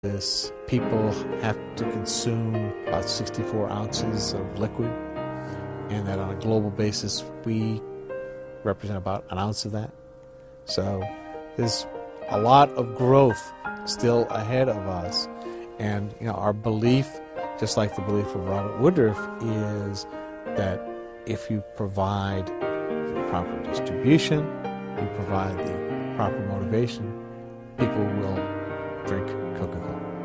This people have to consume about 64 ounces of liquid, and that on a global basis we represent about an ounce of that. So there's a lot of growth still ahead of us, and our belief, just like the belief of Robert Woodruff, is that if you provide the proper distribution, you provide the proper motivation, people will drink Coca-Cola.